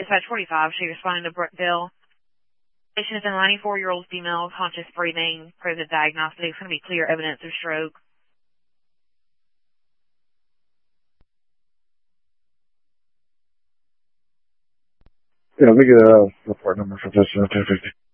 Dispatch 45, she responded to Bill. Patient is a 94-year-old female, conscious breathing, present diagnostics, going to be clear evidence of stroke. Yeah, let me get a report number for this.